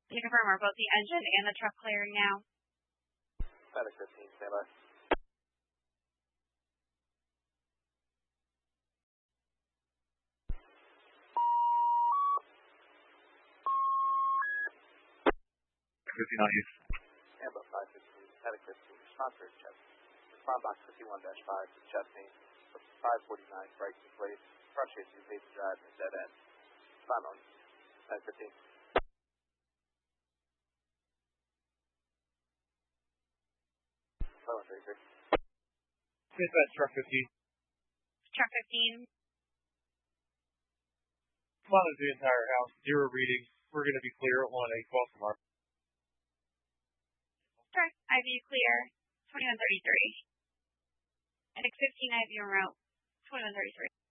To confirm, are both the engine and the truck clearing now? Static 15, stand by. Airbus 515, Static 15, respond for chest. Respond box 51-5 to chest main, 549, brakes in place, front chasing, basic drive, and dead end. Respond on. Static 15. Hello, 33. Dispatch, truck 15. Truck 15. Monitor the entire house, 0 reading. We're going to be clear at 1-8 false alarm. Truck, IVU clear, 2133. Attic 15, IVU en route, 2133.